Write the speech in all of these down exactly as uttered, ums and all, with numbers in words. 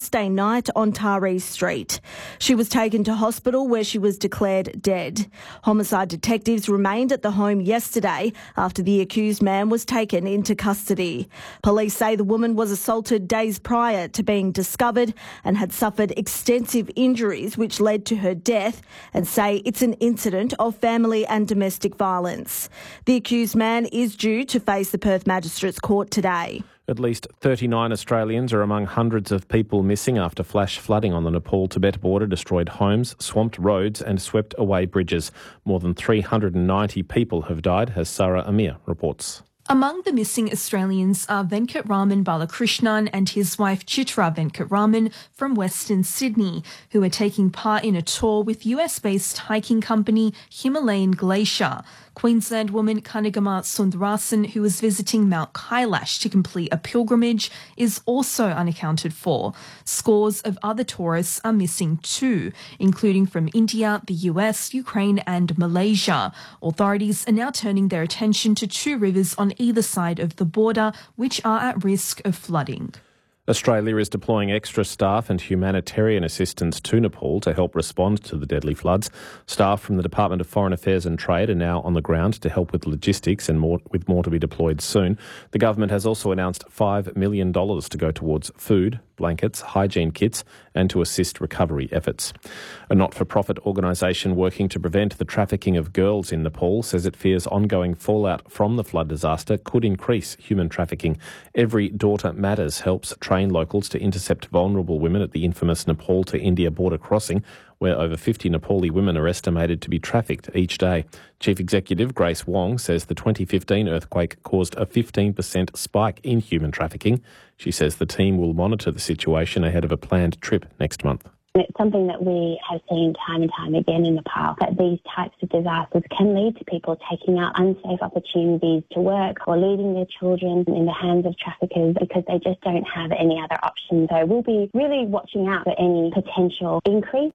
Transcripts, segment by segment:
Wednesday night on Taree Street. She was taken to hospital where she was declared dead. Homicide detectives remained at the home yesterday after the accused man was taken into custody. Police say the woman was assaulted days prior to being discovered and had suffered extensive injuries which led to her death, and say it's an incident of family and domestic violence. The accused man is due to face the Perth Magistrates Court today. At least thirty-nine Australians are among hundreds of people missing after flash flooding on the Nepal-Tibet border destroyed homes, swamped roads and swept away bridges. More than three hundred ninety people have died, as Sarah Amir reports. Among the missing Australians are Venkatraman Balakrishnan and his wife Chitra Venkatraman from Western Sydney, who are taking part in a tour with U S-based hiking company Himalayan Glacier. Queensland woman Kanigama Sundarasan, who was visiting Mount Kailash to complete a pilgrimage, is also unaccounted for. Scores of other tourists are missing too, including from India, the U S, Ukraine and Malaysia. Authorities are now turning their attention to two rivers on either side of the border, which are at risk of flooding. Australia is deploying extra staff and humanitarian assistance to Nepal to help respond to the deadly floods. Staff from the Department of Foreign Affairs and Trade are now on the ground to help with logistics, and more, with more to be deployed soon. The government has also announced five million dollars to go towards food, blankets, hygiene kits and to assist recovery efforts. A not-for-profit organisation working to prevent the trafficking of girls in Nepal says it fears ongoing fallout from the flood disaster could increase human trafficking. Every Daughter Matters helps train locals to intercept vulnerable women at the infamous Nepal to India border crossing, where over fifty Nepali women are estimated to be trafficked each day. Chief Executive Grace Wong says the twenty fifteen earthquake caused a fifteen percent spike in human trafficking. She says the team will monitor the situation ahead of a planned trip next month. It's something that we have seen time and time again in Nepal, that these types of disasters can lead to people taking out unsafe opportunities to work or leaving their children in the hands of traffickers because they just don't have any other options. So we'll be really watching out for any potential increase.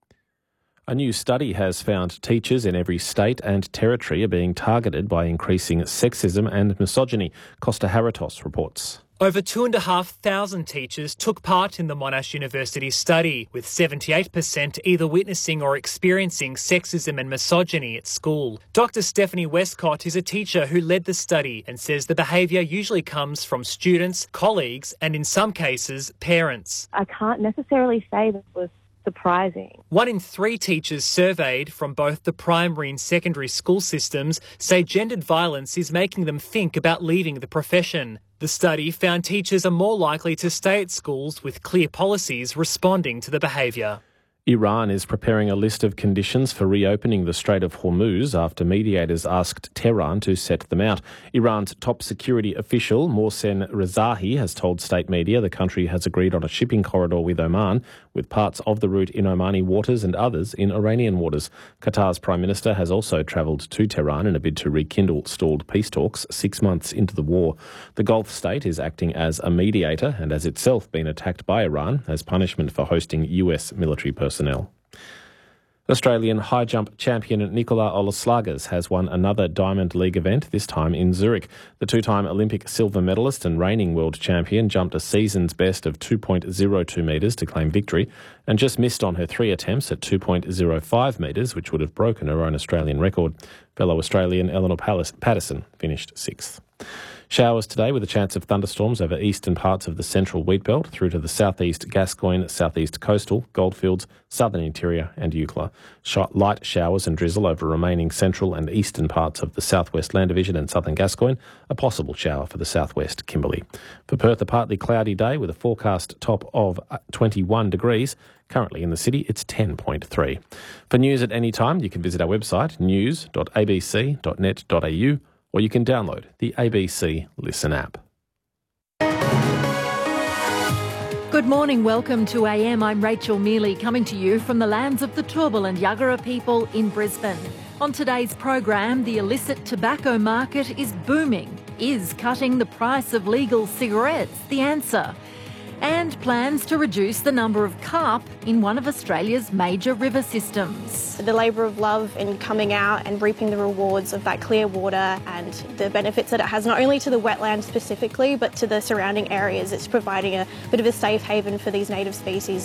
A new study has found teachers in every state and territory are being targeted by increasing sexism and misogyny. Costa Haratos reports. Over two and a half thousand teachers took part in the Monash University study, with seventy-eight percent either witnessing or experiencing sexism and misogyny at school. Doctor Stephanie Westcott is a teacher who led the study and says the behaviour usually comes from students, colleagues and in some cases, parents. I can't necessarily say that was surprising. One in three teachers surveyed from both the primary and secondary school systems say gendered violence is making them think about leaving the profession. The study found teachers are more likely to stay at schools with clear policies responding to the behaviour. Iran is preparing a list of conditions for reopening the Strait of Hormuz after mediators asked Tehran to set them out. Iran's top security official, Mohsen Rezaei, has told state media the country has agreed on a shipping corridor with Oman, with parts of the route in Omani waters and others in Iranian waters. Qatar's Prime Minister has also travelled to Tehran in a bid to rekindle stalled peace talks six months into the war. The Gulf state is acting as a mediator and has itself been attacked by Iran as punishment for hosting U S military personnel. Personnel. Australian high jump champion Nicola Olaslagas has won another Diamond League event, this time in Zurich. The two-time Olympic silver medalist and reigning world champion jumped a season's best of two point oh two metres to claim victory and just missed on her three attempts at two point oh five metres, which would have broken her own Australian record. Fellow Australian Eleanor Patterson finished sixth. Showers today with a chance of thunderstorms over eastern parts of the central wheatbelt through to the southeast Gascoyne, southeast coastal, Goldfields, southern interior and Eucla. Light showers and drizzle over remaining central and eastern parts of the southwest Land Division and southern Gascoyne. A possible shower for the southwest Kimberley. For Perth, a partly cloudy day with a forecast top of twenty-one degrees. Currently in the city, it's ten point three. For news at any time, you can visit our website, news dot a b c dot net dot a u, or you can download the A B C Listen app. Good morning, welcome to A M. I'm Rachel Mealy, coming to you from the lands of the Turrbal and Yagara people in Brisbane. On today's program, the illicit tobacco market is booming. Is cutting the price of legal cigarettes the answer? And plans to reduce the number of carp in one of Australia's major river systems. The labour of love in coming out and reaping the rewards of that clear water and the benefits that it has not only to the wetland specifically but to the surrounding areas. It's providing a bit of a safe haven for these native species.